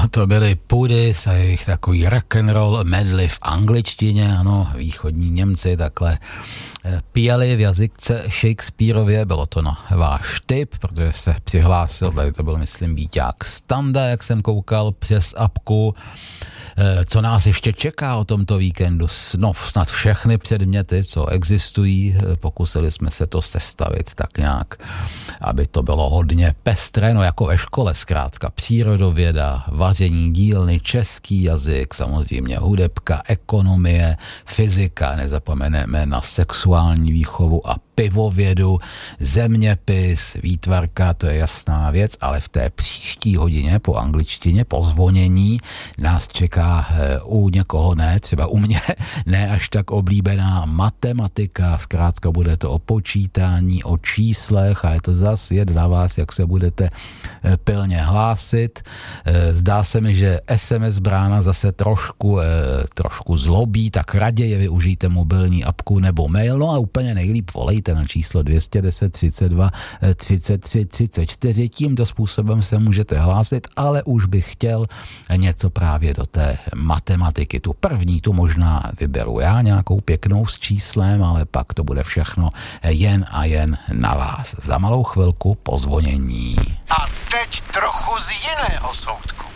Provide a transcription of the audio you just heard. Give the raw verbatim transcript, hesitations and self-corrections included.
to byly Pudis a jejich takový rock'n'roll medley v angličtině, ano, východní Němci takhle píjeli v jazyce Shakespeareově, bylo to na váš tip, protože se přihlásil, tady to byl, myslím, Víťák Standa, jak jsem koukal přes apku. Co nás ještě čeká o tomto víkendu? No, snad všechny předměty, co existují, pokusili jsme se to sestavit tak nějak, aby to bylo hodně pestré, no jako ve škole zkrátka. Přírodověda, vaření dílny, český jazyk, samozřejmě hudebka, ekonomie, fyzika, nezapomeneme na sexuální výchovu a pivovědu, zeměpis, výtvarka, to je jasná věc, ale v té příští hodině po angličtině, po zvonění, nás čeká u někoho ne, třeba u mě, ne až tak oblíbená matematika, zkrátka bude to o počítání, o číslech a je to zas jed na vás, jak se budete pilně hlásit. Zdá se mi, že es em es brána zase trošku, trošku zlobí, tak raději využijte mobilní apku nebo mail, no a úplně nejlíp volejte na číslo dvě stě deset třicet dva třicet tři třicet čtyři, tímto způsobem se můžete hlásit, ale už bych chtěl něco právě do té matematiky. Tu první, tu možná vyberu já, nějakou pěknou s číslem, ale pak to bude všechno jen a jen na vás. Za malou chvilku po zvonění. A teď trochu z jiného soudku.